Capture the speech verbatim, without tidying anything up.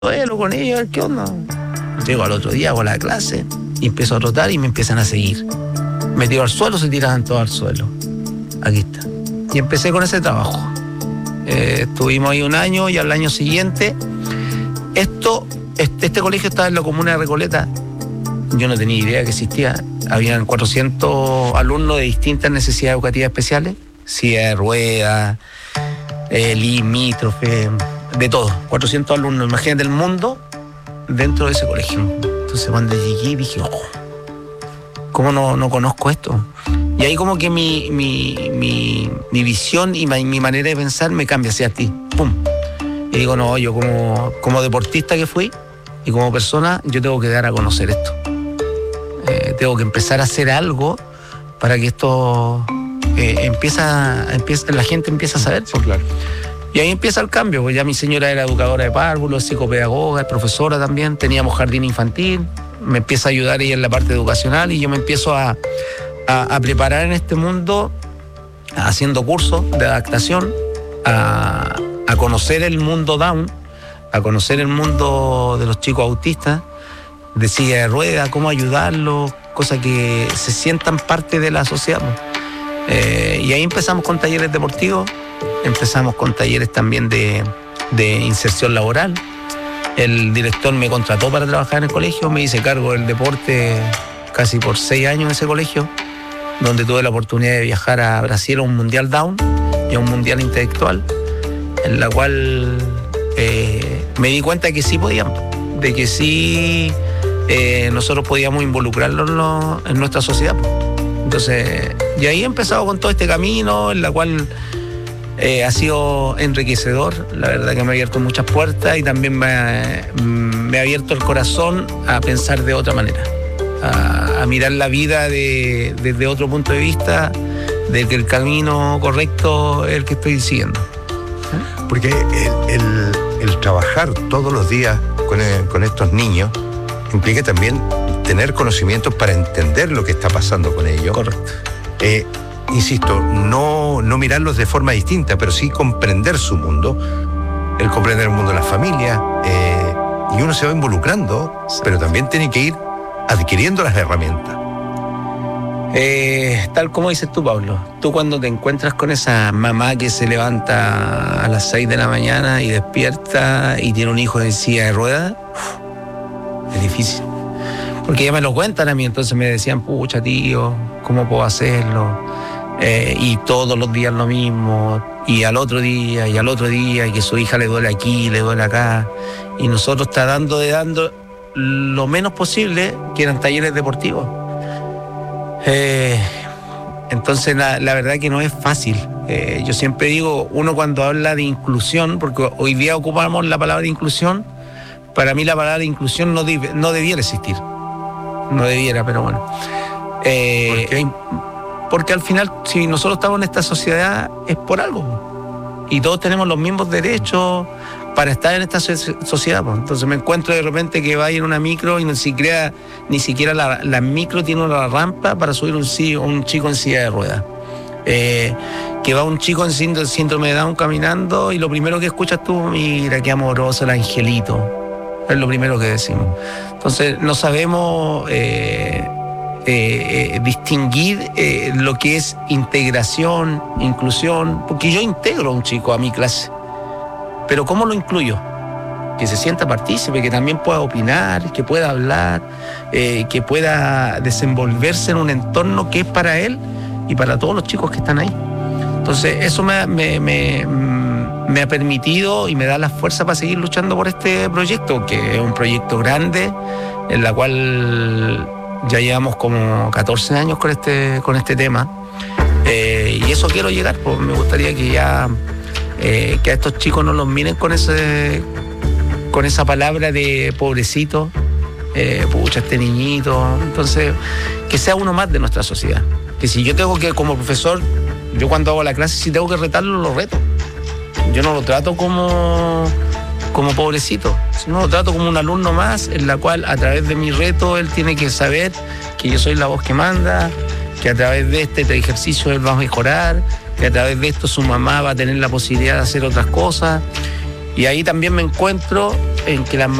suelo con ellos, a ver qué onda. Llego al otro día, hago la clase y empiezo a trotar y me empiezan a seguir. Me tiro al suelo, se tiraban todos al suelo. Aquí está. Y empecé con ese trabajo. Eh, estuvimos ahí un año y al año siguiente, esto, este, este colegio estaba en la comuna de Recoleta. Yo no tenía idea que existía. Habían cuatrocientos alumnos de distintas necesidades educativas especiales, silla de ruedas, eh, limítrofe, de todo. cuatrocientos alumnos, imagínate el mundo dentro de ese colegio. Entonces cuando llegué dije, oh, ¿cómo no, no conozco esto? Y ahí como que mi, mi, mi, mi visión y mi, mi manera de pensar me cambia hacia ti. ¡Pum! Y digo, no, yo como, como deportista que fui y como persona, yo tengo que dar a conocer esto. Eh, tengo que empezar a hacer algo para que esto eh, empieza, empieza, la gente empiece a saber. Sí, claro. Y ahí empieza el cambio, pues ya mi señora era educadora de párvulos, psicopedagoga, profesora también, teníamos jardín infantil, me empieza a ayudar ella en la parte educacional y yo me empiezo a, a, a preparar en este mundo, haciendo cursos de adaptación, a, a conocer el mundo Down, a conocer el mundo de los chicos autistas, de silla de ruedas, cómo ayudarlos, cosas que se sientan parte de la sociedad. Eh, y ahí empezamos con talleres deportivos, empezamos con talleres también de, de inserción laboral. El director me contrató para trabajar en el colegio, me hice cargo del deporte casi por seis años en ese colegio, donde tuve la oportunidad de viajar a Brasil a un mundial Down y a un mundial intelectual, en la cual eh, me di cuenta de que sí podíamos, de que sí eh, nosotros podíamos involucrarnos en nuestra sociedad. Entonces, y ahí he empezado con todo este camino, en la cual eh, ha sido enriquecedor. La verdad que me ha abierto muchas puertas y también me ha, me ha abierto el corazón a pensar de otra manera, a, a mirar la vida de, desde otro punto de vista, de que el camino correcto es el que estoy siguiendo. ¿Eh? Porque el, el, el trabajar todos los días con, el, con estos niños implica también tener conocimientos para entender lo que está pasando con ellos. Correcto. Eh, insisto, no, no mirarlos de forma distinta, pero sí comprender su mundo, el comprender el mundo de las familias, eh, y uno se va involucrando, sí, pero también tiene que ir adquiriendo las herramientas. Eh, tal como dices tú, Pablo, tú cuando te encuentras con esa mamá que se levanta a las seis de la mañana y despierta y tiene un hijo en silla de ruedas, es difícil. Porque ya me lo cuentan a mí, entonces me decían, pucha tío, ¿cómo puedo hacerlo? Eh, y todos los días lo mismo, y al otro día, y al otro día, y que su hija le duele aquí, le duele acá, y nosotros tratando de dando lo menos posible, que eran talleres deportivos. Eh, entonces la, la verdad que no es fácil. Eh, yo siempre digo, uno cuando habla de inclusión, porque hoy día ocupamos la palabra inclusión, para mí la palabra inclusión no, debe, no debiera existir. No debiera, pero bueno. Eh, ¿Por qué? Porque al final, si nosotros estamos en esta sociedad, es por algo. Y todos tenemos los mismos derechos para estar en esta sociedad. Entonces me encuentro de repente que va a ir una micro y ni siquiera, ni siquiera la, la micro tiene una rampa para subir un, un chico en silla de ruedas. Eh, que va un chico en síndrome de Down caminando y lo primero que escuchas tú, mira qué amoroso el angelito. Es lo primero que decimos. Entonces no sabemos eh, eh, eh, distinguir eh, lo que es integración, inclusión, porque yo integro a un chico a mi clase, pero ¿cómo lo incluyo? Que se sienta partícipe, que también pueda opinar, que pueda hablar, eh, que pueda desenvolverse en un entorno que es para él y para todos los chicos que están ahí. Entonces eso me, me, me, me ha permitido y me da la fuerza para seguir luchando por este proyecto, que es un proyecto grande, en la cual ya llevamos como catorce años con este, con este tema. Eh, y eso quiero llegar, pues me gustaría que ya eh, que a estos chicos no los miren con ese con esa palabra de pobrecito, eh, pucha, este niñito. Entonces, que sea uno más de nuestra sociedad. Que si yo tengo que, como profesor, yo cuando hago la clase, si tengo que retarlo, lo reto. Yo no lo trato como, como pobrecito, sino lo trato como un alumno más, en la cual a través de mi reto él tiene que saber que yo soy la voz que manda, que a través de este ejercicio él va a mejorar, que a través de esto su mamá va a tener la posibilidad de hacer otras cosas. Y ahí también me encuentro en que las